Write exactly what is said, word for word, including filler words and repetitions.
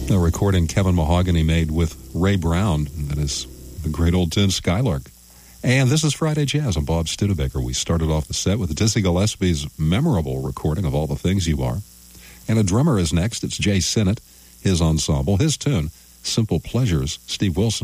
A recording Kevin Mahogany made with Ray Brown. That is the great old tune Skylark. And this is Friday Jazz. I'm Bob Studebaker. We started off the set with Dizzy Gillespie's memorable recording of All the Things You Are. And a drummer is next. It's Jay Sinnott, his ensemble, his tune, Simple Pleasures, Steve Wilson.